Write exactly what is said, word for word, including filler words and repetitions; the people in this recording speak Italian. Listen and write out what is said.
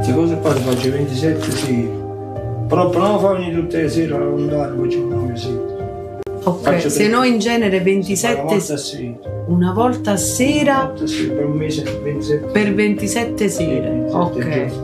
queste cose qua le faccio ventisette sì. Però però non fammi tutte le sere a lontano, facciamo come sì. Ok, se no in genere ventisette Una volta a sera. una volta a sera Una volta a sera, per un mese ventisette per ventisette sere. ventisette Ok. giorni.